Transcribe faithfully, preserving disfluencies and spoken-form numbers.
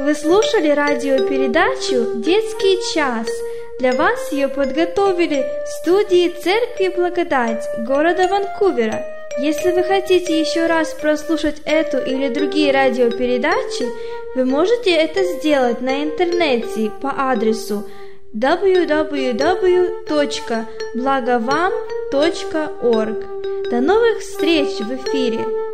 Вы слушали радиопередачу «Детский час». Для вас ее подготовили в студии Церкви Благодать города Ванкувера. Если вы хотите еще раз прослушать эту или другие радиопередачи, вы можете это сделать на интернете по адресу дабл ю дабл ю дабл ю точка благовам точка орг. До новых встреч в эфире!